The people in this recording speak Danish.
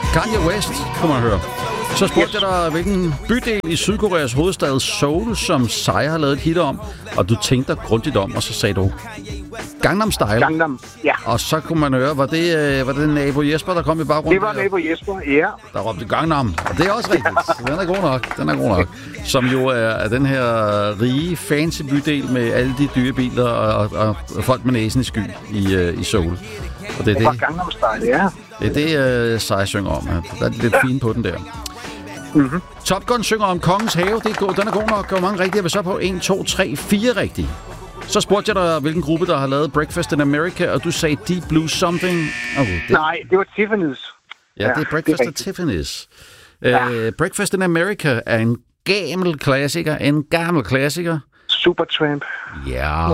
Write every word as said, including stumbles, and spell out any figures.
Kanye West, kunne man høre. Så spurgte yes. jeg dig, hvilken bydel i Sydkoreas hovedstad Seoul, som Psy har lavet et hit om, og du tænkte dig grundigt om, og så sagde du Gangnam Style. Gangnam, ja. Og så kunne man høre, var det, øh, var det nabo Jesper, der kom i baggrunden? Det var nabo Jesper, ja. Der råbte Gangnam, og det er også rigtigt. Den er god nok, den er god nok. Som jo er, er den her rige, fancy bydel med alle de dyre biler og, og, og folk med næsen i sky i, øh, i Seoul. Og det er det. Var Gangnam Style, ja. Det er det, uh, Psy synger om. Der er lidt ja. fint på den der. Mm-hmm. Top Gun synger om Kongens Have. Det er god. Den er god nok. Hvor mange rigtige er vi så på? en, to, tre, fire rigtige. Så spurgte jeg dig, hvilken gruppe, der har lavet Breakfast in America, og du sagde Deep Blue Something. Oh, det... Nej, det var Tiffany's. Ja, ja det er Breakfast at Tiffany's. Ja. Uh, Breakfast in America er en gammel klassiker. En gammel klassiker. Supertramp. Ja.